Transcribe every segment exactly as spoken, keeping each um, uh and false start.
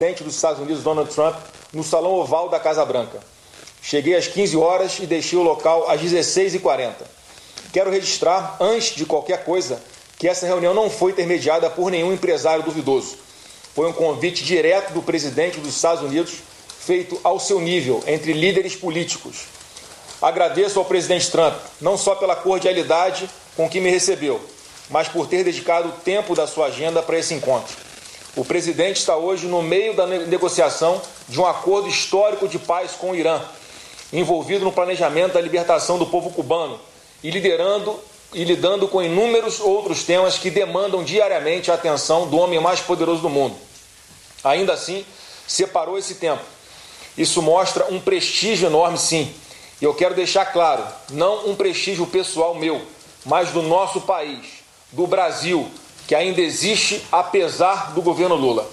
presidente dos Estados Unidos, Donald Trump, no Salão Oval da Casa Branca. Cheguei às quinze horas e deixei o local às dezesseis e quarenta. Quero registrar, antes de qualquer coisa, que essa reunião não foi intermediada por nenhum empresário duvidoso. Foi um convite direto do presidente dos Estados Unidos, feito ao seu nível, entre líderes políticos. Agradeço ao presidente Trump, não só pela cordialidade com que me recebeu, mas por ter dedicado o tempo da sua agenda para esse encontro. O presidente está hoje no meio da negociação de um acordo histórico de paz com o Irã, envolvido no planejamento da libertação do povo cubano e liderando e lidando com inúmeros outros temas que demandam diariamente a atenção do homem mais poderoso do mundo. Ainda assim, separou esse tempo. Isso mostra um prestígio enorme, sim. E eu quero deixar claro, não um prestígio pessoal meu, mas do nosso país, do Brasil, que ainda existe apesar do governo Lula.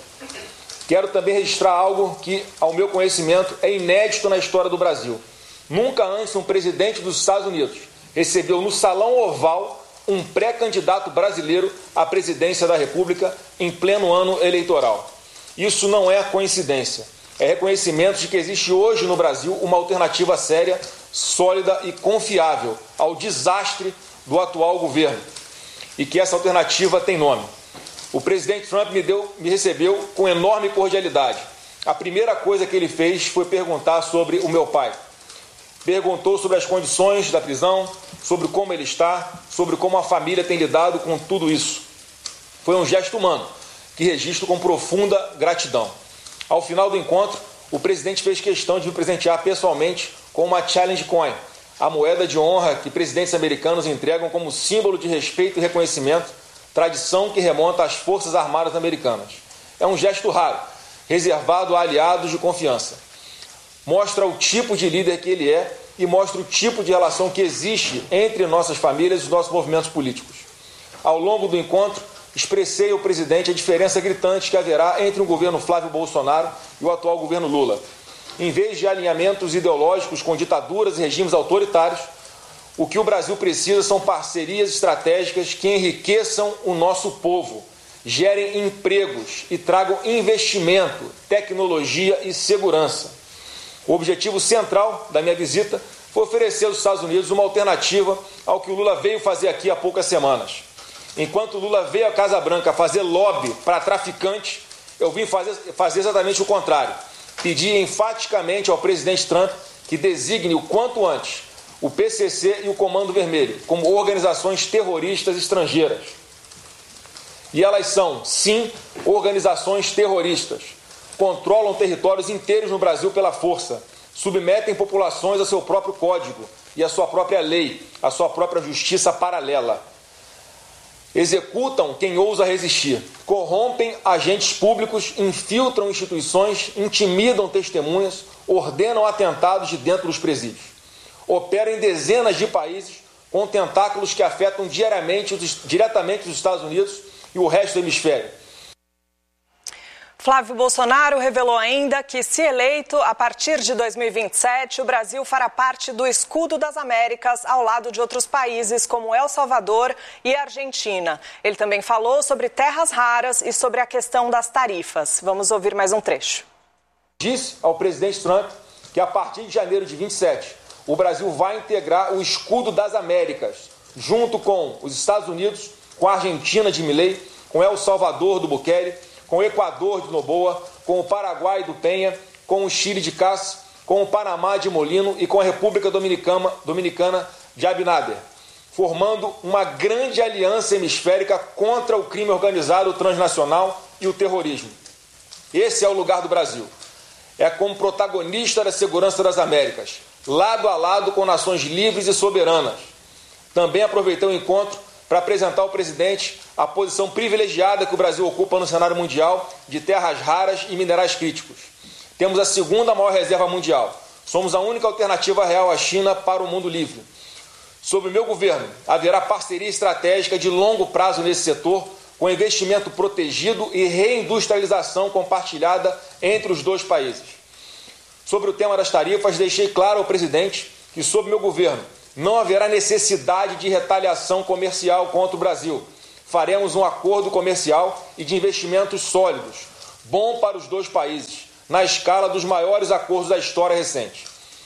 Quero também registrar algo que, ao meu conhecimento, é inédito na história do Brasil. Nunca antes um presidente dos Estados Unidos recebeu no Salão Oval um pré-candidato brasileiro à presidência da República em pleno ano eleitoral. Isso não é coincidência. É reconhecimento de que existe hoje no Brasil uma alternativa séria, sólida e confiável ao desastre do atual governo. E que essa alternativa tem nome. O presidente Trump me, deu, me recebeu com enorme cordialidade. A primeira coisa que ele fez foi perguntar sobre o meu pai. Perguntou sobre as condições da prisão, sobre como ele está, sobre como a família tem lidado com tudo isso. Foi um gesto humano, que registro com profunda gratidão. Ao final do encontro, o presidente fez questão de me presentear pessoalmente com uma Challenge Coin, a moeda de honra que presidentes americanos entregam como símbolo de respeito e reconhecimento, tradição que remonta às Forças Armadas Americanas. É um gesto raro, reservado a aliados de confiança. Mostra o tipo de líder que ele é e mostra o tipo de relação que existe entre nossas famílias e os nossos movimentos políticos. Ao longo do encontro, expressei ao presidente a diferença gritante que haverá entre o governo Flávio Bolsonaro e o atual governo Lula. Em vez de alinhamentos ideológicos com ditaduras e regimes autoritários, o que o Brasil precisa são parcerias estratégicas que enriqueçam o nosso povo, gerem empregos e tragam investimento, tecnologia e segurança. O objetivo central da minha visita foi oferecer aos Estados Unidos uma alternativa ao que o Lula veio fazer aqui há poucas semanas. Enquanto o Lula veio à Casa Branca fazer lobby para traficantes, eu vim fazer, fazer exatamente o contrário. Pedi enfaticamente ao presidente Trump que designe o quanto antes o P C C e o Comando Vermelho como organizações terroristas estrangeiras. E elas são, sim, organizações terroristas. Controlam territórios inteiros no Brasil pela força, submetem populações ao seu próprio código e à sua própria lei, à sua própria justiça paralela. Executam quem ousa resistir, corrompem agentes públicos, infiltram instituições, intimidam testemunhas, ordenam atentados de dentro dos presídios. Operam em dezenas de países com tentáculos que afetam diariamente, diretamente os Estados Unidos e o resto do hemisfério. Flávio Bolsonaro revelou ainda que, se eleito, a partir de dois mil e vinte e sete, o Brasil fará parte do Escudo das Américas ao lado de outros países como El Salvador e Argentina. Ele também falou sobre terras raras e sobre a questão das tarifas. Vamos ouvir mais um trecho. Disse ao presidente Trump que a partir de janeiro de vinte e sete, o Brasil vai integrar o Escudo das Américas, junto com os Estados Unidos, com a Argentina de Milei, com El Salvador do Bukele, com o Equador de Noboa, com o Paraguai do Penha, com o Chile de Cássio, com o Panamá de Molino e com a República Dominicana, Dominicana de Abinader, formando uma grande aliança hemisférica contra o crime organizado transnacional e o terrorismo. Esse é o lugar do Brasil. É como protagonista da segurança das Américas, lado a lado com nações livres e soberanas. Também aproveitei o encontro para apresentar ao presidente a posição privilegiada que o Brasil ocupa no cenário mundial de terras raras e minerais críticos. Temos a segunda maior reserva mundial. Somos a única alternativa real à China para o mundo livre. Sob o meu governo, haverá parceria estratégica de longo prazo nesse setor, com investimento protegido e reindustrialização compartilhada entre os dois países. Sobre o tema das tarifas, deixei claro ao presidente que, sob meu governo, não haverá necessidade de retaliação comercial contra o Brasil. Faremos um acordo comercial e de investimentos sólidos. bom para os dois países, na escala dos maiores acordos da história recente.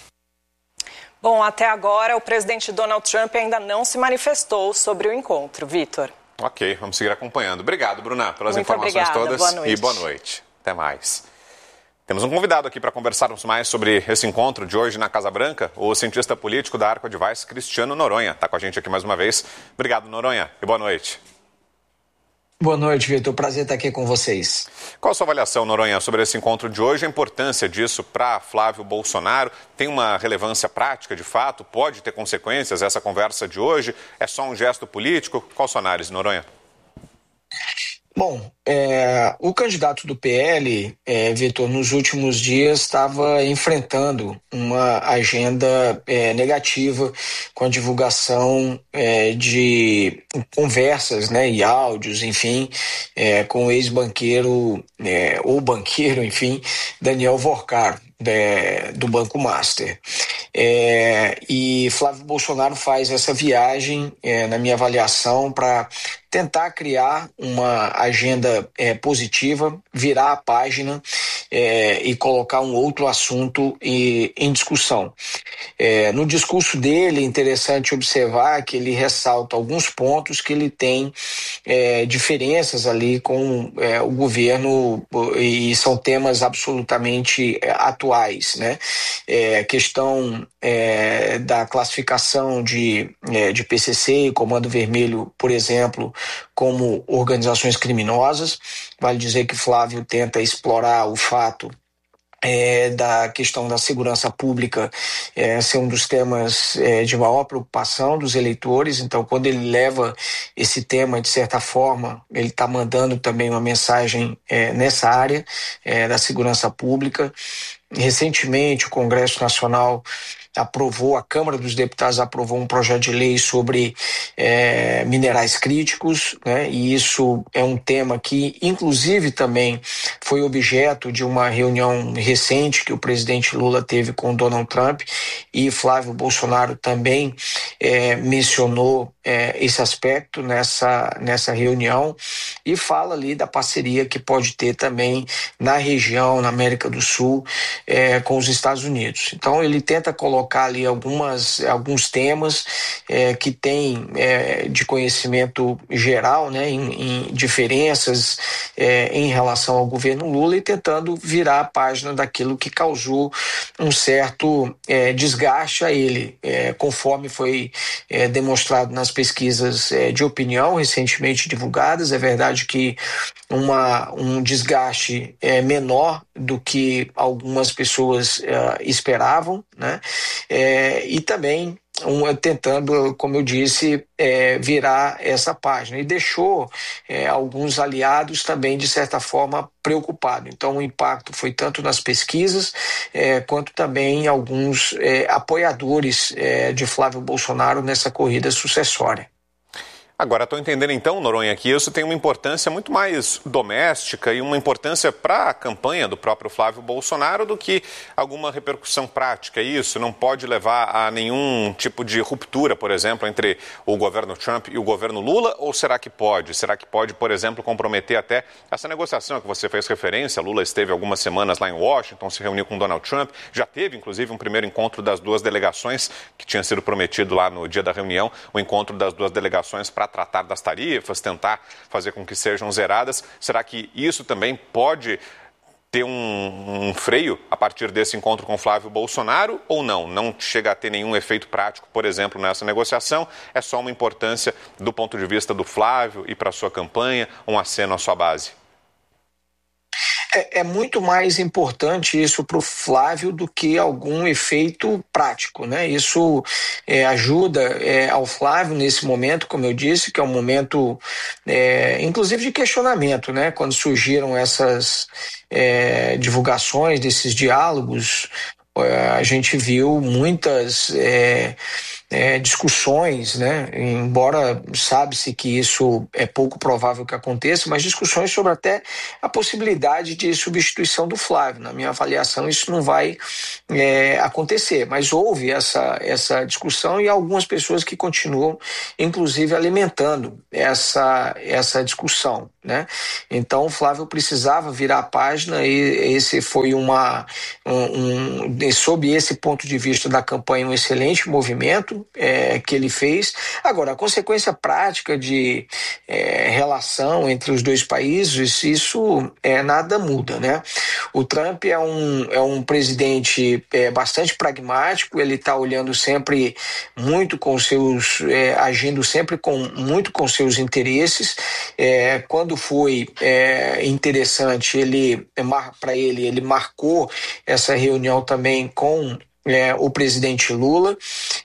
Bom, até agora o presidente Donald Trump ainda não se manifestou sobre o encontro. Vitor. Ok, vamos seguir acompanhando. Obrigado, Bruna, pelas Muito informações obrigada. todas. Boa noite. E boa noite. Até mais. Temos um convidado aqui para conversarmos mais sobre esse encontro de hoje na Casa Branca, o cientista político da Arco Advice, Cristiano Noronha. Está com a gente aqui mais uma vez. Obrigado, Noronha, e boa noite. Boa noite, Vitor. Prazer estar aqui com vocês. Qual a sua avaliação, Noronha, sobre esse encontro de hoje? A importância disso para Flávio Bolsonaro? Tem uma relevância prática, de fato? Pode ter consequências essa conversa de hoje? É só um gesto político? Qual a sua análise, Noronha? Bom, é, o candidato do P L, é, Vitor, nos últimos dias estava enfrentando uma agenda é, negativa com a divulgação é, de conversas, né, e áudios, enfim, é, com o ex-banqueiro, é, ou banqueiro, enfim, Daniel Vorcaro, é, do Banco Master. É, e Flávio Bolsonaro faz essa viagem, é, na minha avaliação, para tentar criar uma agenda é, positiva, virar a página é, e colocar um outro assunto e, em discussão. É, no discurso dele, é interessante observar que ele ressalta alguns pontos que ele tem é, diferenças ali com é, o governo, e são temas absolutamente atuais, né? É, a questão é, da classificação de, é, de P C C e Comando Vermelho, por exemplo, como organizações criminosas. Vale dizer que Flávio tenta explorar o fato É, da questão da segurança pública é, ser um dos temas é, de maior preocupação dos eleitores. Então, quando ele leva esse tema, de certa forma, ele está mandando também uma mensagem é, nessa área é, da segurança pública. Recentemente, o Congresso Nacional aprovou, a Câmara dos Deputados aprovou um projeto de lei sobre é, minerais críticos, né? E isso é um tema que, inclusive, também foi objeto de uma reunião recente que o presidente Lula teve com Donald Trump, e Flávio Bolsonaro também é, mencionou é, esse aspecto nessa, nessa reunião, e fala ali da parceria que pode ter também na região, na América do Sul, é, com os Estados Unidos. Então, ele tenta colocar colocar ali algumas, alguns temas é, que tem é, de conhecimento geral, né, em, em diferenças é, em relação ao governo Lula, e tentando virar a página daquilo que causou um certo é, desgaste a ele, é, conforme foi é, demonstrado nas pesquisas é, de opinião recentemente divulgadas. É verdade que uma, um desgaste é, menor do que algumas pessoas é, esperavam, né? É, e também um, tentando, como eu disse, é, virar essa página, e deixou é, alguns aliados também, de certa forma, preocupados. Então, o impacto foi tanto nas pesquisas é, quanto também em alguns é, apoiadores é, de Flávio Bolsonaro nessa corrida sucessória. Agora, estou entendendo então, Noronha, que isso tem uma importância muito mais doméstica e uma importância para a campanha do próprio Flávio Bolsonaro do que alguma repercussão prática. Isso não pode levar a nenhum tipo de ruptura, por exemplo, entre o governo Trump e o governo Lula? Ou será que pode? Será que pode, por exemplo, comprometer até essa negociação a que você fez referência? Lula esteve algumas semanas lá em Washington, se reuniu com Donald Trump, já teve, inclusive, um primeiro encontro das duas delegações, que tinha sido prometido lá no dia da reunião, o encontro das duas delegações para tratar das tarifas, tentar fazer com que sejam zeradas. Será que isso também pode ter um, um freio a partir desse encontro com Flávio Bolsonaro ou não? Não chega a ter nenhum efeito prático, por exemplo, nessa negociação? É só uma importância do ponto de vista do Flávio e para a sua campanha, um aceno à sua base? É, é muito mais importante isso para o Flávio do que algum efeito prático, né? Isso é, ajuda é, ao Flávio nesse momento, como eu disse, que é um momento, é, inclusive, de questionamento, né? Quando surgiram essas é, divulgações desses diálogos, é, a gente viu muitas... É, é, discussões, né, embora sabe-se que isso é pouco provável que aconteça, mas discussões sobre até a possibilidade de substituição do Flávio. Na minha avaliação, isso não vai é, acontecer, mas houve essa, essa discussão e algumas pessoas que continuam, inclusive, alimentando essa, essa discussão, né? Então, o Flávio precisava virar a página e esse foi uma, um, um, sob esse ponto de vista da campanha, um excelente movimento é, que ele fez. Agora, a consequência prática de é, relação entre os dois países, isso é, nada muda, né? O Trump é um, é um presidente é, bastante pragmático, ele está olhando sempre muito com seus, é, agindo sempre com, muito com seus interesses. É, quando foi é, interessante, ele, para ele, ele marcou essa reunião também com É, o presidente Lula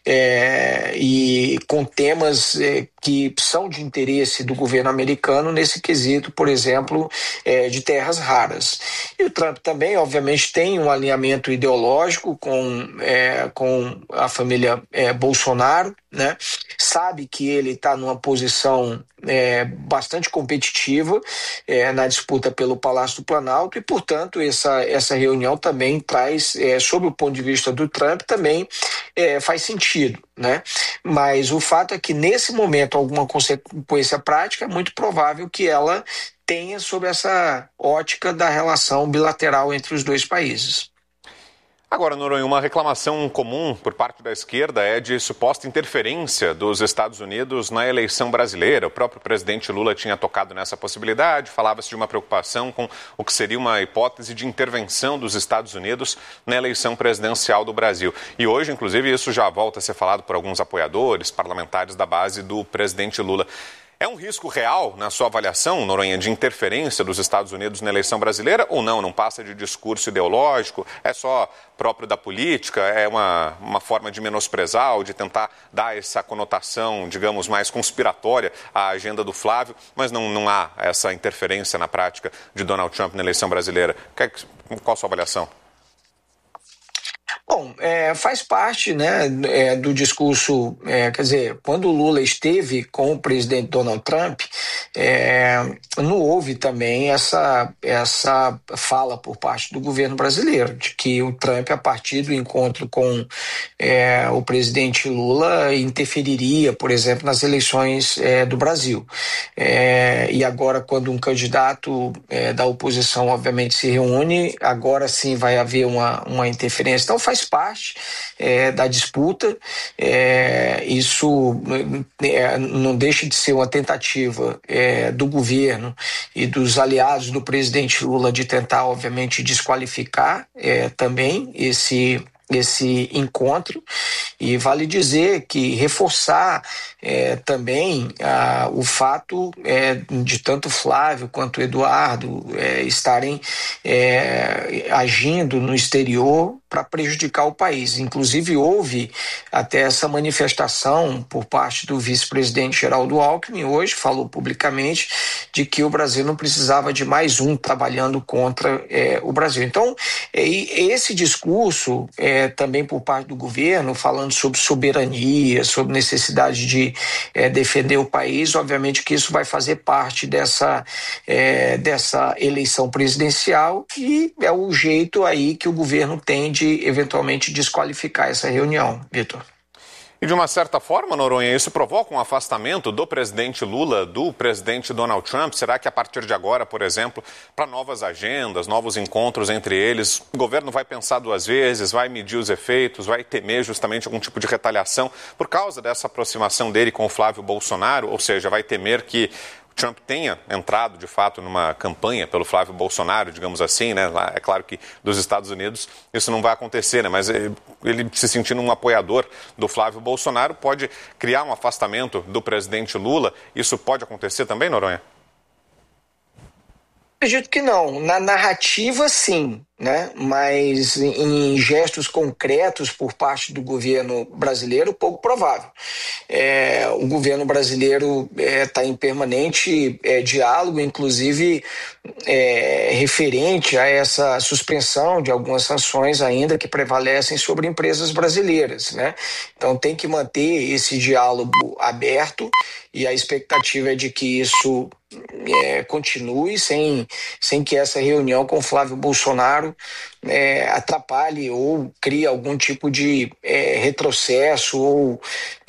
é, e com temas é, que são de interesse do governo americano nesse quesito, por exemplo, é, de terras raras. E o Trump também, obviamente, tem um alinhamento ideológico com, é, com a família é, Bolsonaro, né? Sabe que ele está numa posição é, bastante competitiva é, na disputa pelo Palácio do Planalto e, portanto, essa, essa reunião também traz, é, sob o ponto de vista do Trump, também é, faz sentido, né? Mas o fato é que, nesse momento, alguma consequência prática, é muito provável que ela tenha sobre essa ótica da relação bilateral entre os dois países. Agora, Noronha, uma reclamação comum por parte da esquerda é de suposta interferência dos Estados Unidos na eleição brasileira. O próprio presidente Lula tinha tocado nessa possibilidade, falava-se de uma preocupação com o que seria uma hipótese de intervenção dos Estados Unidos na eleição presidencial do Brasil. E hoje, inclusive, isso já volta a ser falado por alguns apoiadores, parlamentares da base do presidente Lula. É um risco real, na sua avaliação, Noronha, de interferência dos Estados Unidos na eleição brasileira ou não? Não passa de discurso ideológico? É só próprio da política? É uma, uma forma de menosprezar ou de tentar dar essa conotação, digamos, mais conspiratória à agenda do Flávio, mas não, não há essa interferência na prática de Donald Trump na eleição brasileira? Qual a sua avaliação? Bom, é, faz parte, né, é, do discurso, é, quer dizer, quando o Lula esteve com o presidente Donald Trump, é, não houve também essa, essa fala por parte do governo brasileiro, de que o Trump, a partir do encontro com é, o presidente Lula, interferiria, por exemplo, nas eleições é, do Brasil. É, e agora, quando um candidato é, da oposição, obviamente, se reúne, agora sim vai haver uma, uma interferência. Então, faz parte é, da disputa, é, isso é, não deixa de ser uma tentativa é, do governo e dos aliados do presidente Lula de tentar, obviamente, desqualificar é, também esse esse encontro, e vale dizer que reforçar é, também ah, o fato é, de tanto Flávio quanto Eduardo é, estarem é, agindo no exterior para prejudicar o país. Inclusive houve até essa manifestação por parte do vice-presidente Geraldo Alckmin, hoje falou publicamente de que o Brasil não precisava de mais um trabalhando contra é, o Brasil. Então, é, esse discurso é, também por parte do governo, falando sobre soberania, sobre necessidade de é, defender o país, obviamente que isso vai fazer parte dessa, é, dessa eleição presidencial e é o jeito aí que o governo tem de eventualmente desqualificar essa reunião, Vitor. E de uma certa forma, Noronha, isso provoca um afastamento do presidente Lula do presidente Donald Trump? Será que a partir de agora, por exemplo, para novas agendas, novos encontros entre eles, o governo vai pensar duas vezes, vai medir os efeitos, vai temer justamente algum tipo de retaliação por causa dessa aproximação dele com o Flávio Bolsonaro? Ou seja, vai temer que Trump tenha entrado, de fato, numa campanha pelo Flávio Bolsonaro, digamos assim, né? É claro que dos Estados Unidos isso não vai acontecer, né? Mas ele se sentindo um apoiador do Flávio Bolsonaro pode criar um afastamento do presidente Lula. Isso pode acontecer também, Noronha? Acredito que não. Na narrativa, sim. né? Mas em gestos concretos por parte do governo brasileiro, pouco provável. É, o governo brasileiro está é, em permanente é, diálogo, inclusive é, referente a essa suspensão de algumas sanções ainda que prevalecem sobre empresas brasileiras, né? Então tem que manter esse diálogo aberto e a expectativa é de que isso É, continue sem, sem que essa reunião com Flávio Bolsonaro é, atrapalhe ou crie algum tipo de é, retrocesso ou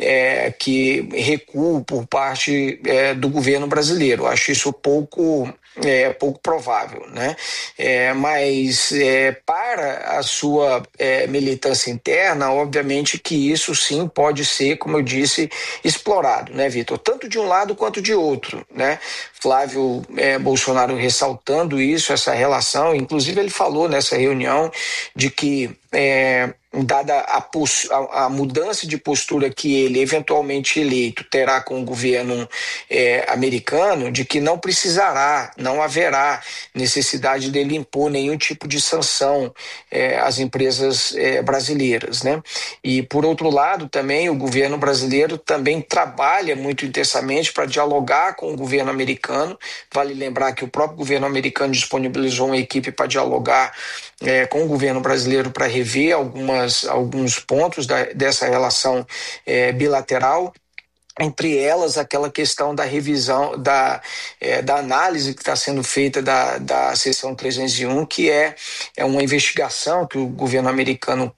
é, que recue por parte é, do governo brasileiro. Acho isso pouco, é, pouco provável, né? É, mas é, para a sua é, militância interna, obviamente que isso sim pode ser, como eu disse, explorado, né, Vitor? Tanto de um lado quanto de outro, né? Flávio é, Bolsonaro ressaltando isso, essa relação, inclusive ele falou nessa reunião de que é, dada a, a, a mudança de postura que ele, eventualmente eleito, terá com o governo é, americano, de que não precisará, não haverá necessidade dele impor nenhum tipo de sanção é, às empresas é, brasileiras, né? E, por outro lado, também o governo brasileiro também trabalha muito intensamente para dialogar com o governo americano. Vale lembrar que o próprio governo americano disponibilizou uma equipe para dialogar é, com o governo brasileiro para rever algumas, alguns pontos da, dessa relação é, bilateral. Entre elas, aquela questão da revisão, da, é, da análise que está sendo feita da, da seção trezentos e um, que é, é uma investigação que o governo americano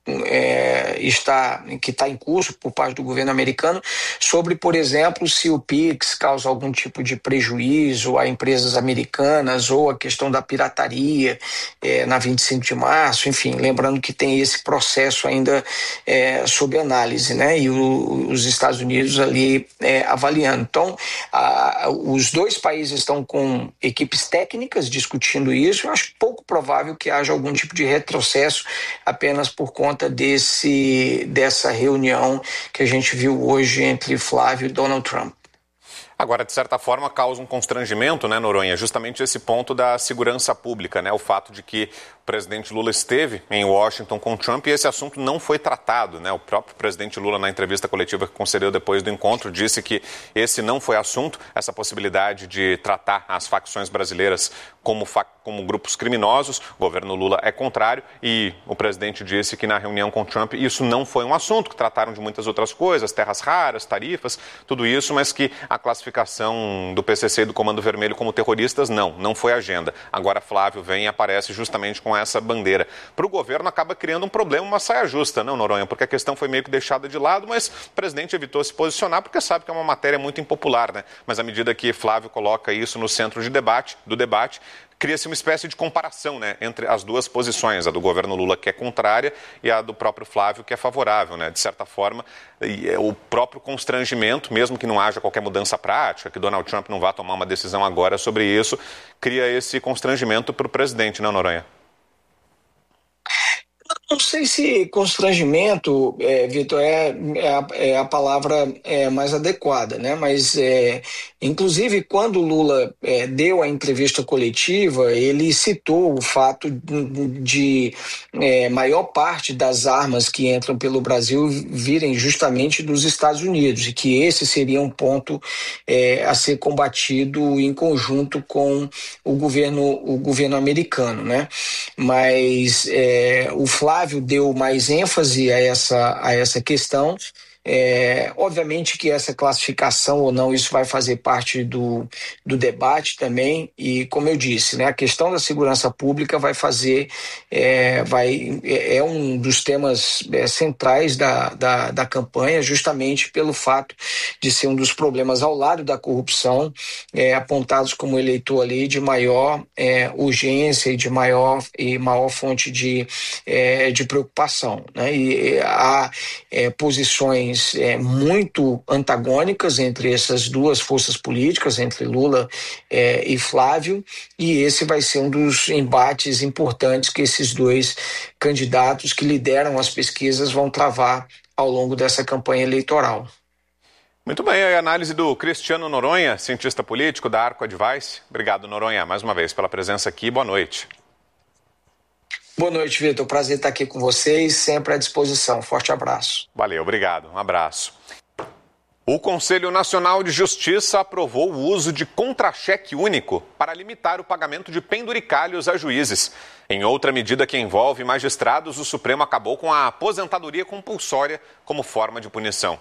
é, está, que está em curso por parte do governo americano, sobre, por exemplo, se o Pix causa algum tipo de prejuízo a empresas americanas ou a questão da pirataria é, na vinte e cinco de março, enfim, lembrando que tem esse processo ainda é, sob análise, né? E o, os Estados Unidos ali É, avaliando. Então, a, os dois países estão com equipes técnicas discutindo isso. Eu acho pouco provável que haja algum tipo de retrocesso apenas por conta desse, dessa reunião que a gente viu hoje entre Flávio e Donald Trump. Agora, de certa forma, causa um constrangimento, né, Noronha? Justamente esse ponto da segurança pública, né? O fato de que o presidente Lula esteve em Washington com Trump e esse assunto não foi tratado, né? O próprio presidente Lula, na entrevista coletiva que concedeu depois do encontro, disse que esse não foi assunto, essa possibilidade de tratar as facções brasileiras como, fa- como grupos criminosos. O governo Lula é contrário e o presidente disse que na reunião com Trump isso não foi um assunto, que trataram de muitas outras coisas, terras raras, tarifas, tudo isso, mas que a classificação do P C C e do Comando Vermelho como terroristas, não, não foi agenda. Agora Flávio vem e aparece justamente com essa bandeira. Para o governo acaba criando um problema, uma saia justa, não, Noronha? Porque a questão foi meio que deixada de lado, mas o presidente evitou se posicionar porque sabe que é uma matéria muito impopular, né? Mas à medida que Flávio coloca isso no centro de debate, do debate, cria-se uma espécie de comparação, né, entre as duas posições, a do governo Lula, que é contrária, e a do próprio Flávio, que é favorável, né? De certa forma, o próprio constrangimento, mesmo que não haja qualquer mudança prática, que Donald Trump não vá tomar uma decisão agora sobre isso, cria esse constrangimento para o presidente, não, Noronha? Não sei se constrangimento, é, Vitor, é, é, a, é a palavra é, mais adequada, né? Mas, é, inclusive, quando o Lula é, deu a entrevista coletiva, ele citou o fato de, de é, maior parte das armas que entram pelo Brasil virem justamente dos Estados Unidos e que esse seria um ponto é, a ser combatido em conjunto com o governo, o governo americano, né? Mas é, o Flávio deu mais ênfase a essa, a essa questão. É, obviamente que essa classificação ou não, isso vai fazer parte do, do debate também, e como eu disse, né, a questão da segurança pública vai fazer, é, vai, é um dos temas é, centrais da, da, da campanha, justamente pelo fato de ser um dos problemas ao lado da corrupção, é, apontados como eleitor ali de maior é, urgência e de maior, e maior fonte de, é, de preocupação, né? E há é, posições É, muito antagônicas entre essas duas forças políticas, entre Lula é, e Flávio, e esse vai ser um dos embates importantes que esses dois candidatos que lideram as pesquisas vão travar ao longo dessa campanha eleitoral. Muito bem, a análise do Cristiano Noronha, cientista político da Arco Advice. Obrigado, Noronha, mais uma vez pela presença aqui. Boa noite. Boa noite, Vitor. Prazer estar aqui com vocês, sempre à disposição. Forte abraço. Valeu, obrigado. Um abraço. O Conselho Nacional de Justiça aprovou o uso de contra-cheque único para limitar o pagamento de penduricalhos a juízes. Em outra medida que envolve magistrados, o Supremo acabou com a aposentadoria compulsória como forma de punição.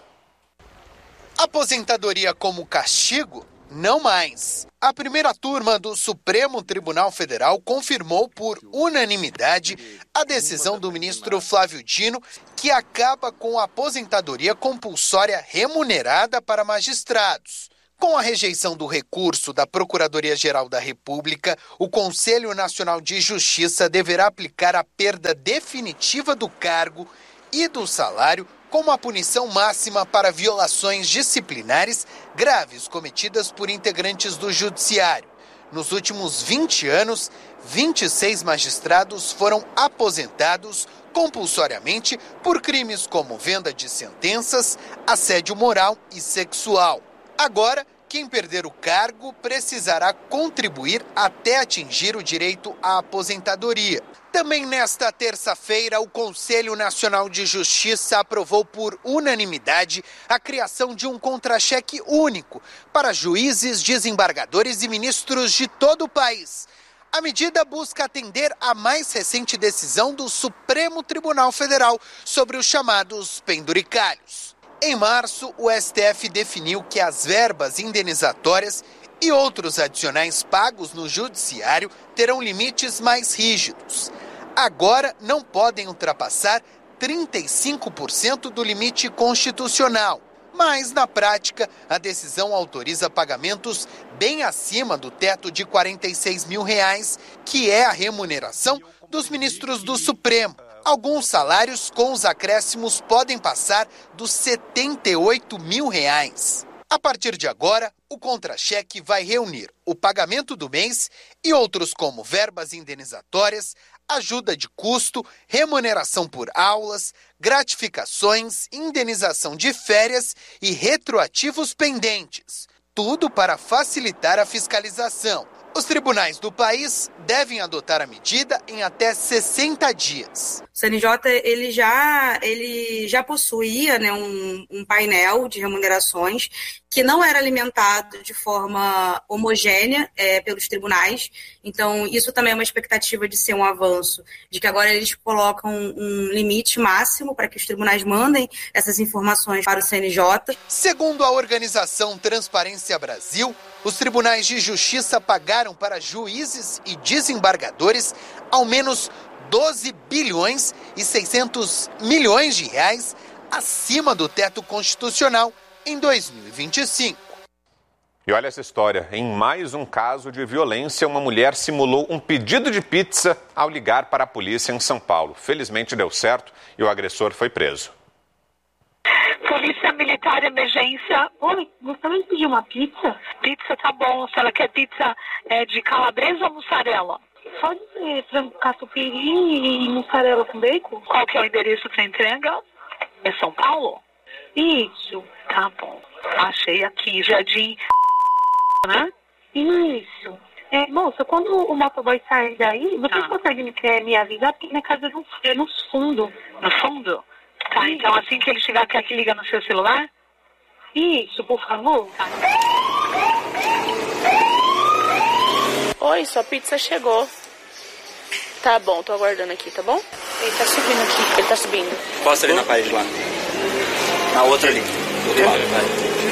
Aposentadoria como castigo? Não mais. A primeira turma do Supremo Tribunal Federal confirmou por unanimidade a decisão do ministro Flávio Dino, que acaba com a aposentadoria compulsória remunerada para magistrados. Com a rejeição do recurso da Procuradoria-Geral da República, o Conselho Nacional de Justiça deverá aplicar a perda definitiva do cargo e do salário como a punição máxima para violações disciplinares graves cometidas por integrantes do Judiciário. Nos últimos vinte anos, vinte e seis magistrados foram aposentados compulsoriamente por crimes como venda de sentenças, assédio moral e sexual. Agora, quem perder o cargo precisará contribuir até atingir o direito à aposentadoria. Também nesta terça-feira, o Conselho Nacional de Justiça aprovou por unanimidade a criação de um contra-cheque único para juízes, desembargadores e ministros de todo o país. A medida busca atender à mais recente decisão do Supremo Tribunal Federal sobre os chamados penduricalhos. Em março, o S T F definiu que as verbas indenizatórias e outros adicionais pagos no judiciário terão limites mais rígidos. Agora não podem ultrapassar trinta e cinco por cento do limite constitucional. Mas, na prática, a decisão autoriza pagamentos bem acima do teto de quarenta e seis mil reais, que é a remuneração dos ministros do Supremo. Alguns salários com os acréscimos podem passar dos setenta e oito mil reais. A partir de agora, o contra-cheque vai reunir o pagamento do mês e outros como verbas indenizatórias, ajuda de custo, remuneração por aulas, gratificações, indenização de férias e retroativos pendentes. Tudo para facilitar a fiscalização. Os tribunais do país devem adotar a medida em até sessenta dias. O C N J ele já, ele já possuía, né, um, um painel de remunerações que não era alimentado de forma homogênea é, pelos tribunais. Então, isso também é uma expectativa de ser um avanço, de que agora eles colocam um limite máximo para que os tribunais mandem essas informações para o C N J. Segundo a organização Transparência Brasil, os tribunais de justiça pagaram para juízes e desembargadores ao menos doze bilhões e seiscentos milhões de reais acima do teto constitucional em dois mil e vinte e cinco. E olha essa história. Em mais um caso de violência, uma mulher simulou um pedido de pizza ao ligar para a polícia em São Paulo. Felizmente deu certo e o agressor foi preso. Polícia Militar, emergência. Oi, gostaria de pedir uma pizza? Pizza tá bom. Se ela quer pizza é, de calabresa ou mussarela? Pode ser frango catupiry e mussarela com bacon. Qual que é o endereço para entrega? É São Paulo? Isso. Tá bom. Achei aqui, Jardim, né? Isso. É, moça, quando o motoboy sair daí, você ah. consegue me, é, me avisar? Porque minha casa é no fundo. No fundo? Tá, isso. Então assim que ele chegar, quer que liga no seu celular? Isso, por favor. Tá. Oi, sua pizza chegou. Tá bom, tô aguardando aqui, tá bom? Ele tá subindo aqui, ele tá subindo. Posta ali na parede lá. Na outra ali. Do lado, vai.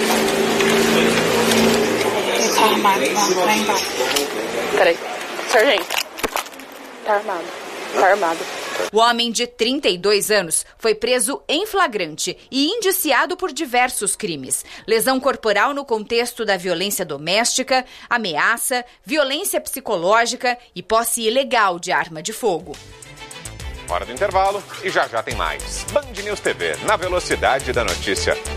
Ele tá armado lá, lá embaixo. Peraí. Sargento. Tá armado. Tá armado. O homem de trinta e dois anos foi preso em flagrante e indiciado por diversos crimes. Lesão corporal no contexto da violência doméstica, ameaça, violência psicológica e posse ilegal de arma de fogo. Hora do intervalo e já já tem mais. Band News T V, na velocidade da notícia.